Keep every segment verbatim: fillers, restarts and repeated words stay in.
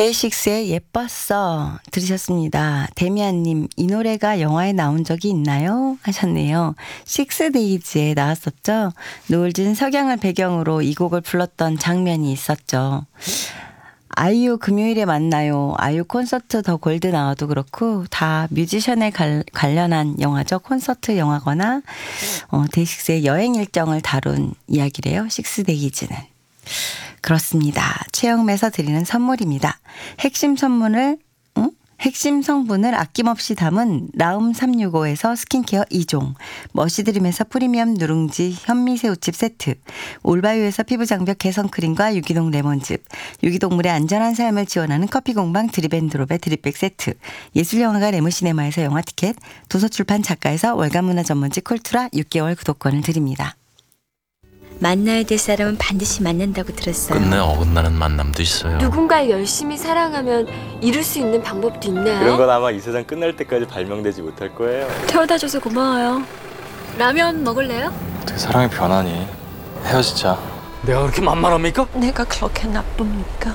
데이식스의 예뻤어 들으셨습니다. 데미안님, 이 노래가 영화에 나온 적이 있나요? 하셨네요. 식스데이즈에 나왔었죠. 노을진 석양을 배경으로 이 곡을 불렀던 장면이 있었죠. 아이유 금요일에 만나요. 아이유 콘서트 더 골드 나와도 그렇고 다 뮤지션에 갈, 관련한 영화죠. 콘서트 영화거나 어, 데이식스의 여행 일정을 다룬 이야기래요. 식스데이즈는. 그렇습니다. 최영매서 드리는 선물입니다. 핵심 선물을 응? 핵심 성분을 아낌없이 담은 라움 삼육오에서 스킨케어 이 종, 머시드림에서 프리미엄 누룽지 현미새우칩 세트, 올바유에서 피부장벽 개선크림과 유기농 레몬즙, 유기동물의 안전한 삶을 지원하는 커피공방 드립앤드롭의 드립백 세트, 예술영화가 레무시네마에서 영화티켓, 도서출판 작가에서 월간문화 전문지 쿨투라 육 개월 구독권을 드립니다. 만나야 될 사람은 반드시 만난다고 들었어요. 끝내 어긋나는 만남도 있어요. 누군가를 열심히 사랑하면 이룰 수 있는 방법도 있나요? 그런 건 아마 이 세상 끝날 때까지 발명되지 못할 거예요. 태워다 줘서 고마워요. 라면 먹을래요? 어떻게 사랑이 변하니? 헤어지자. 내가 그렇게 만만합니까? 내가 그렇게 나쁩니까?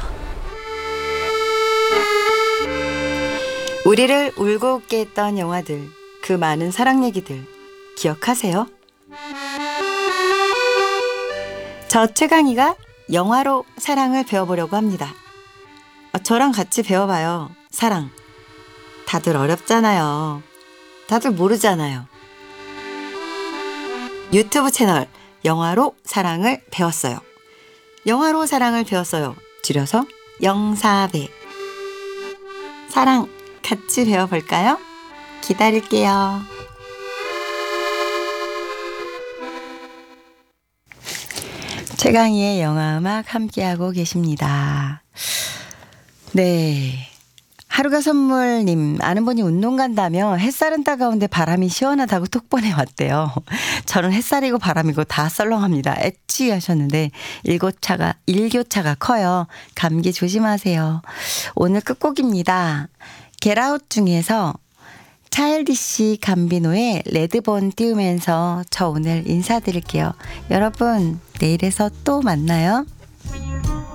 우리를 울고 웃게 했던 영화들, 그 많은 사랑 얘기들 기억하세요? 저 최강희가 영화로 사랑을 배워보려고 합니다. 어, 저랑 같이 배워봐요. 사랑. 다들 어렵잖아요. 다들 모르잖아요. 유튜브 채널 영화로 사랑을 배웠어요. 영화로 사랑을 배웠어요. 줄여서 영사배. 사랑 같이 배워볼까요? 기다릴게요. 최강희의 영화음악 함께하고 계십니다. 네. 하루가 선물님, 아는 분이 운동 간다며 햇살은 따가운데 바람이 시원하다고 톡 보내왔대요. 저는 햇살이고 바람이고 다 썰렁합니다. 엣지 하셨는데 일교차가, 일교차가 커요. 감기 조심하세요. 오늘 끝곡입니다. 겟아웃 중에서 차일디씨 감비노의 레드본 띄우면서 저 오늘 인사드릴게요. 여러분, 내일에서 또 만나요.